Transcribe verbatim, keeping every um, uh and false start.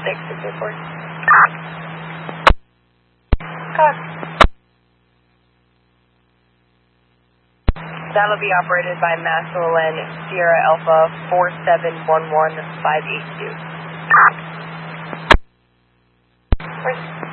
six six eight four. Copy. That'll be operated by Massillon Sierra Alpha four seven one one five eight two.